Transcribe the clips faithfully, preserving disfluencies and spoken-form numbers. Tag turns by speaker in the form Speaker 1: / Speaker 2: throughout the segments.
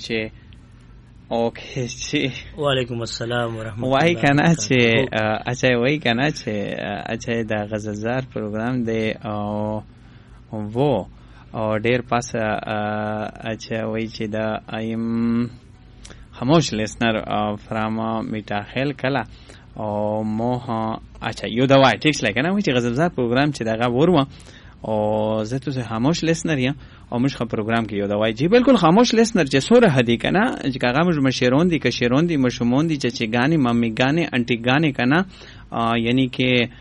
Speaker 1: چې اوکې چې
Speaker 2: وعلیکم السلام ورحمت الله
Speaker 1: وای کنه چې اچھا وای کنه چې اچھا دا غزلزار پروګرام دی او وو او ډیر پاس اچھا وای چې دا ایم خاموش لیسنر فرام میټاخل کلا او موها اچھا یو دا وای ټیکس لکنه وای چې غزلزار پروګرام چې دغه ورو او زه تو خاموش لیسنر یم او موږ خو پروګرام کې یو دا وای جی بالکل خاموش لیسنر چې سوره هدي کنه چې هغه موږ مشیرون دي کشیرون دي مشمون دي چې غاني مامي غاني انټي غاني کنه یعنی کې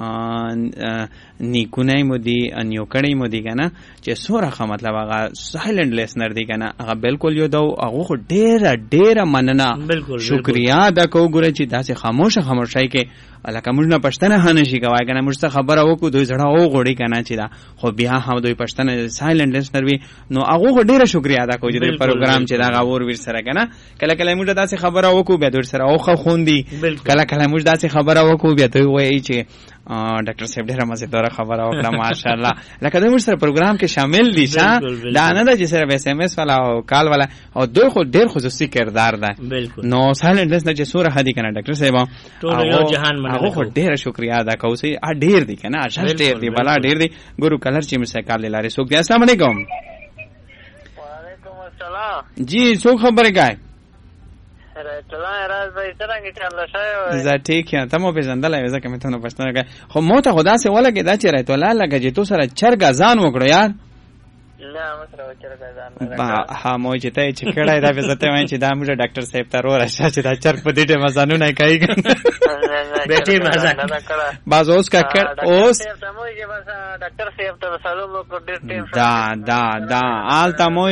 Speaker 1: نیکونه مو دي انیو کړي مو دي کنه چې سوره خه مطلب هغه سایلنت لیسنر دي کنه هغه بالکل یو دا هغه ډېر ډېر مننه شکریا ادا کو ګره چې داسې خاموشه خاموشای کې الکه موږ نه پښتنه هنه شي کوي کنه موږ څه خبره وکړو دوی زړه او غوړي کنه چې دا خو بیا هم دوی پښتنه سایلنت لیسنر وي نو هغه ډېر شکریا ادا کوي چې پروګرام چې دا غور ور سره کنه کله کله موږ داسې خبره وکړو بیا دوی سره او خو خوندي کله کله موږ داسې خبره وکړو بیا دوی وایي چې ډاکټر صاحب ډېر مزیدار خبره وکړه ماشاءالله لکه دوی موږ سره پروګرام کې شامل دي شه دا نه ده چې سره اس ام اس والا او کال والا او دوی خو ډېر خصوصي کردار ده نو سایلنت لیسنر چې سوره هدي کنه ډاکټر صاحب
Speaker 2: ټول یو جهان
Speaker 1: هغه خو ډېر شکریا ادا کوو سي ا ډېر دي کنه اشر ډېر دي بلا ډېر دي ګورو کلر چې مسه کال لاره سوک دي السلام علیکم
Speaker 3: وعلیکم السلام
Speaker 1: جی سو خبره کای
Speaker 3: چلا راز به څنګه چل شای
Speaker 1: زه ټیک یم ته مو پیژندل یو ځکه مې ته نو پښتنه کوي خو مو ته خدا سي ولګي دا چې راته الله لګه چې تو سره چرګ ځان وکړو یار
Speaker 3: نه مسره چرګ ځان
Speaker 1: با ها مو چې ته چې کړه دا به زته وای چې دا موږ ډاکټر صاحب ته ورا راشه چې دا چرګ په دې ټیم ځانو نه کوي
Speaker 2: بیٹی مزه
Speaker 1: باز اوس کا کړ اوس
Speaker 3: ډاکټر صاحب ته سلام وکړ
Speaker 1: دا دا دا آل تمو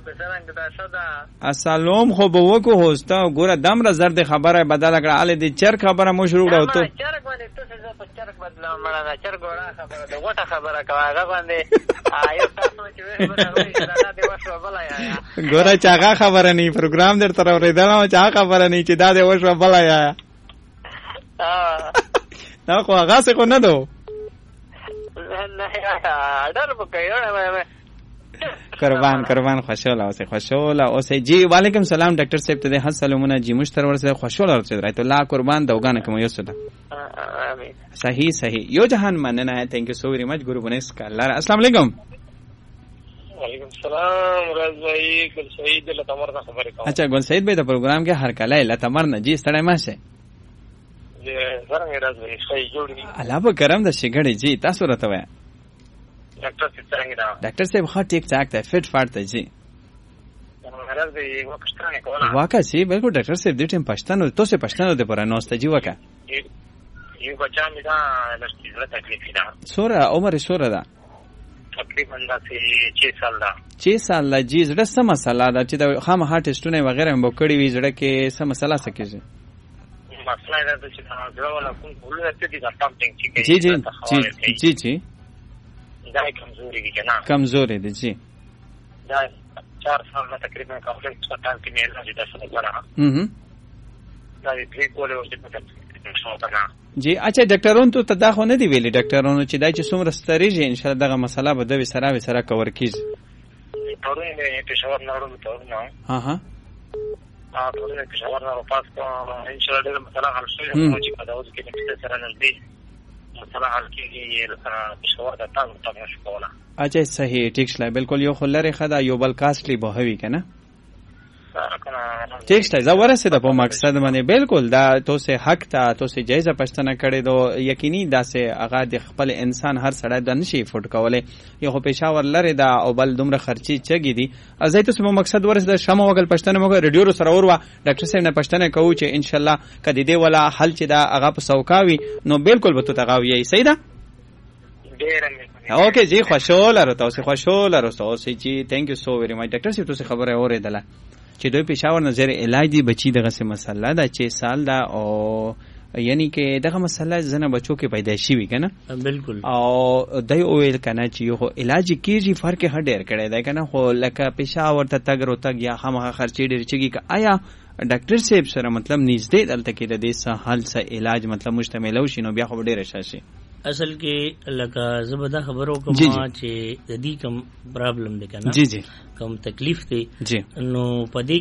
Speaker 1: السلام خو به وکړو هوستا ګوره دمره زرد خبره بدل کړه ال دې چرګ خبره مو شروع کړو ته
Speaker 3: چرګ باندې ته څه په چرګ بدل مړه چرګ وړه خبره ده وټه خبره کوي هغه باندې آیو تاسو چې
Speaker 1: ګوره چې هغه خبره نه پروګرام در تر اورېدل او چې هغه خبره نه چې دا دې وشو بل یا دا خو هغه څه کو نه دو
Speaker 3: نه ډر وکړم
Speaker 1: قربان قربان خوشاله اوسه خوشاله اوسه جی وعلیکم سلام ډاکټر صاحب ته د سلامونه جی مشتر ورسره خوشاله اوسه درایته الله قربان دوغانه کوم یو سودا
Speaker 3: امين
Speaker 1: صحیح صحیح یو جهان مننه ہے تھینک یو سو ویری مچ ګورو بنس کالر السلام علیکم
Speaker 3: وعلیکم السلام راز بھائی گل سعید لتمر کا خبر کا
Speaker 1: اچھا گل سعید بھائی دا پروگرام کے ہر کله لتمر نه جی ستړی ما شه
Speaker 3: جی زرنګ راز بھائی صحیح جوړی
Speaker 1: الله په کرم د شګړې جی تاسو راته وای
Speaker 3: ډاکټر صاحب څنګه دا
Speaker 1: ډاکټر صاحب خو ټیک ټاک ته فټ فاټ ته جی
Speaker 3: راز بھائی وکښتنه کوله
Speaker 1: واکه سی بالکل ډاکټر صاحب دې ټیم پښتنو تو سه پښتنو د پر نوسته جی وکه
Speaker 3: یو بچا می دا لږ زړه تکلیف ده
Speaker 1: سوره عمر سوره ده
Speaker 3: تقریبا دا چې سال ده
Speaker 1: چې سال لا جی زړه سم مسله ده چې د خام هارت ټیسټونه وغیرہ مو کړی وی زړه کې سم مسله سکیږي
Speaker 3: مسله ده چې زړه ولا کوم ولې ته دي دا پمپینګ چې
Speaker 1: جی جی جی جی
Speaker 3: دا کمزوري دي کنه
Speaker 1: کمزوري دي جی
Speaker 3: دا چار سال تقریبا کمپلیټ سټان کې نه لږه ده څه کړه
Speaker 1: هم
Speaker 3: دا دې کوله او دې
Speaker 1: جی اچھا ډاکټرون ته تداخل نه دی ویلي ډاکټرونو چې دای چې څومره ستریږي ان شاء الله دغه مسله به د سره سره کور کیږي
Speaker 3: ټورونه په پېښور نه ورو ټورونه
Speaker 1: ها ها
Speaker 3: ا ټورونه په پېښور نه پاس کو ان شاء الله د مسله حل شي نو چې په داوود کې د سره نه دی مسله حل کیږي سره پېښور د تاسو ته شکوله
Speaker 1: اچھا صحیح ټیک شله بالکل یو خلره خدا یو بل کاستلی به وي کنه ٹھیک ہے زه ورسېده په مقصد باندې بالکل دا تو سه حق ته تو سه جایزه پښتنه کړي دو یقیني دا سه هغه د خپل انسان هر سړی د نشي فوټ کوله یو پېښور لري دا او بل دومره خرچي چګي دي ازای ته په مقصد ورسېده شمو وګل پښتنه مو رادیو سره وروا ډاکټر صاحب نه پښتنه کوو چې ان شاء الله کدی دی ولا حل چې دا هغه په سوکاوي نو بالکل به تو تغاوي صحیح ده اوکے جی خوشاله رو تاسو خوشاله رو تاسو جی تhank you so very much ډاکټر صاحب تاسو خبره اوریدله چې دوی پېښور نظر علاج دی بچی دغه سه مسله دا چې سال دا او یعنی کې دغه مسله زنه بچو کې پیدا شي وي کنه
Speaker 2: بالکل
Speaker 1: او دای او ویل کنه چې یو علاج کیږي فرق هډ ډیر کړي دا کنه خو لکه پېښور ته تګ رو تګ یا خامخا خرچې ډیر چګي آیا ډاکټر صاحب سره مطلب نږدې دلته کې د دې سه حل سه علاج مطلب مشتمل او شي نو بیا خو ډیر شاشي
Speaker 2: اصل کې لکه زبده خبرو کوم چې د دې کوم پرابلم دی کنه
Speaker 1: جی جی
Speaker 2: کوم تکلیف دی
Speaker 1: جی
Speaker 2: نو پدې